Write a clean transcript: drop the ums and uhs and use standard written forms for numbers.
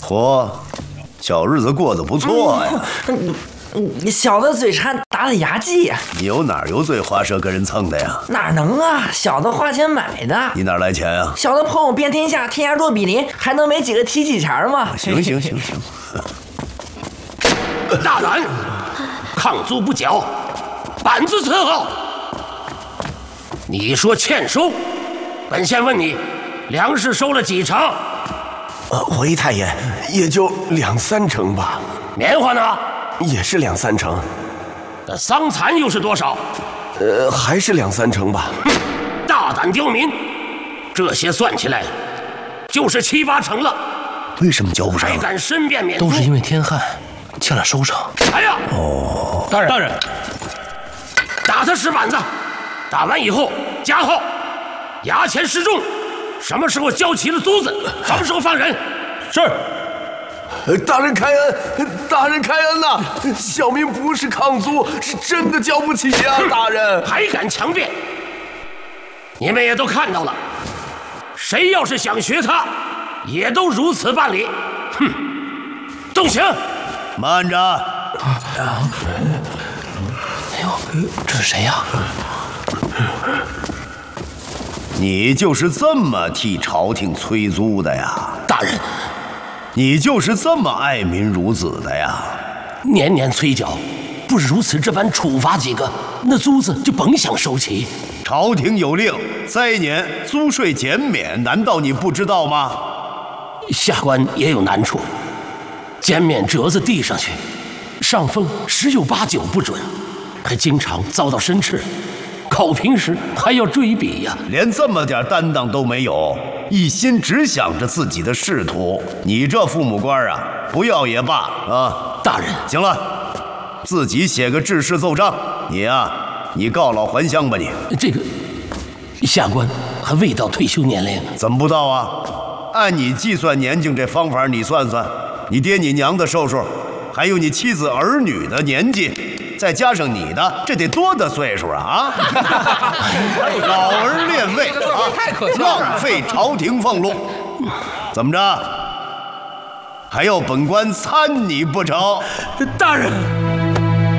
嚯，小日子过得不错呀！ 小的嘴馋打了牙祭呀！ 你有哪儿有嘴花舌跟人蹭的呀？ 哪能啊，小的花钱买的。 你哪来钱啊？ 小的朋友遍天下，天涯若比邻，还能没几个提起钱吗？ 行， 大胆，抗租不缴，板子伺候。你说欠收，本县问你，粮食收了几成？ 回太爷，也就2、3成吧。 棉花呢？ 也是2、3成。 那桑蚕又是多少？ 还是2、3成吧。 大胆刁民，这些算起来，就是7、8成了。 为什么交不上？ 还敢申辩免租？ 都是因为天旱欠了收成。 来呀！ 哦， 大人， 打他10板子，打完以后加号，衙前示众，什么时候交齐了租子，什么时候放人。 是。 大人开恩，大人开恩呐！小民不是抗租，是真的交不起呀，大人。 还敢强辩？你们也都看到了，谁要是想学他，也都如此办理。哼！动刑！ 慢着！ 哎呦，这是谁呀？ 你就是这么替朝廷催租的呀？ 大人， 你就是这么爱民如子的呀？ 年年催缴，不如此这般处罚几个，那租子就甭想收齐。 朝廷有令，灾年租税减免，难道你不知道吗？ 下官也有难处，减免折子递上去，上峰10有8、9不准，还经常遭到申斥，考评时还要追笔呀。 连这么点担当都没有，一心只想着自己的仕途，你这父母官啊，不要也罢啊！ 大人， 行了，自己写个制式奏章。你呀，你告老还乡吧你。 这个下官还未到退休年龄。 怎么不到啊？按你计算年纪这方法，你算算，你爹你娘的寿数，还有你妻子儿女的年纪，再加上你的，这得多大岁数啊？老儿恋位啊，浪费朝廷俸禄，怎么着？还要本官参你不成？ 大人。